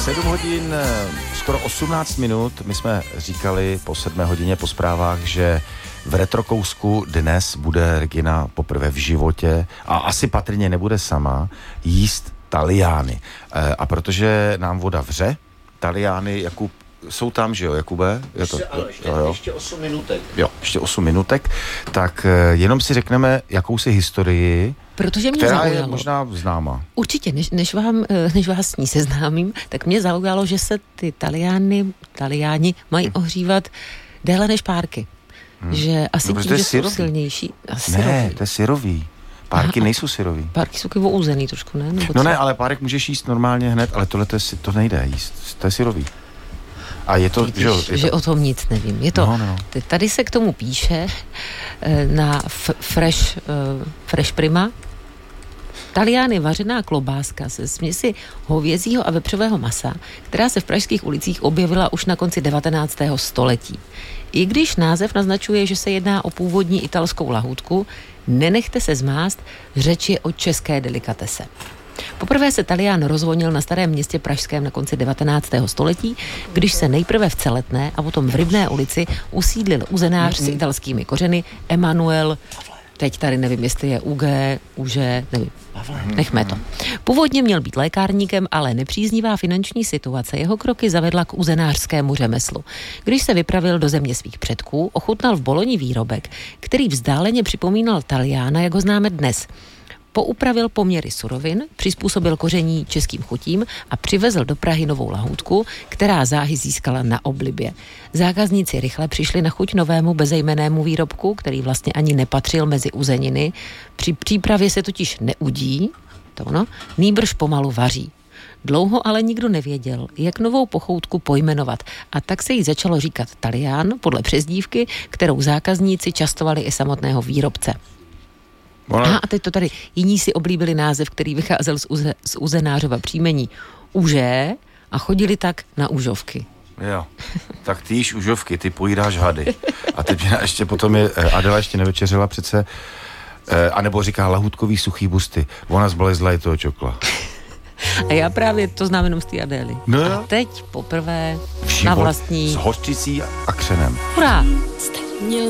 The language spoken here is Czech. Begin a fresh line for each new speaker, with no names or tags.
7 hodin, skoro 18 minut. My jsme říkali po 7 hodině po zprávách, že v Retrokousku dnes bude Regina poprvé v životě a asi patrně nebude sama jíst taliány. A protože nám voda vře, taliány, Jakub, jsou tam, že jo, Jakube? Je to,
ještě 8 minutek.
Jo, ještě 8 minutek. Tak jenom si řekneme jakousi historii,
protože mě
která
zaujalo.
Je možná známá.
Určitě, než vás s ní seznámím, tak mě zaujalo, že se ty Taliáni mají ohřívat déle než párky. Že asi tím, že jsou silnější.
Ne, to je syrový. Párky nejsou syrový.
Párky jsou takový ouzený trošku, ne?
No ne, ale párek můžeš jíst normálně hned, ale tohle to nejde jíst. To je syrový. A je to,
že o tom nic nevím. Je to, no. Tady se k tomu píše na Fresh Prima. Talián je vařená klobáska se směsi hovězího a vepřového masa, která se v pražských ulicích objevila už na konci 19. století. I když název naznačuje, že se jedná o původní italskou lahůdku, nenechte se zmást, řeč je o české delikatese. Poprvé se Talián rozvonil na Starém Městě pražském na konci 19. století, když se nejprve v Celetné a potom v Rybné ulici usídlil uzenář s italskými kořeny Emanuel, teď tady nevím, jestli je nevím, nechme to. Původně měl být lékárníkem, ale nepříznivá finanční situace jeho kroky zavedla k uzenářskému řemeslu. Když se vypravil do země svých předků, ochutnal v Boloni výrobek, který vzdáleně připomínal Taliána, jak ho známe dnes. Poupravil poměry surovin, přizpůsobil koření českým chutím a přivezl do Prahy novou lahůdku, která záhy získala na oblibě. Zákazníci rychle přišli na chuť novému bezejmennému výrobku, který vlastně ani nepatřil mezi uzeniny. Při přípravě se totiž neudí, nýbrž pomalu vaří. Dlouho ale nikdo nevěděl, jak novou pochoutku pojmenovat, a tak se jí začalo říkat Talián podle přezdívky, kterou zákazníci častovali i samotného výrobce. A teď to tady, jiní si oblíbili název, který vycházel z uzenářova příjmení Užé a chodili tak na užovky.
Jo, tak ty jíš užovky, ty pojídáš hady. A teď ještě potom je, Adela ještě nevečeřila přece, anebo říká lahůdkový suchý busty. Ona zblezla je toho čokla.
A já právě to znám jenom z té Adély.
No.
A teď poprvé na vlastní...
S hořčicí a křenem.
Hurá!
Měl